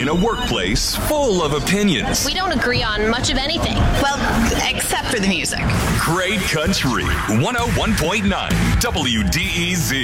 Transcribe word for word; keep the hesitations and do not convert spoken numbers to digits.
in a workplace full of opinions. We don't agree on much of anything. Well, except for the music. Great Country one oh one point nine W D E Z.